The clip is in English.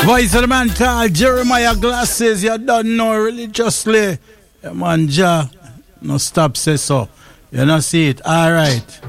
Voice of the man called Jeremiah Glasses. You don't know religiously. Yeah, man, Ja. No stop say so. You not see it. All right.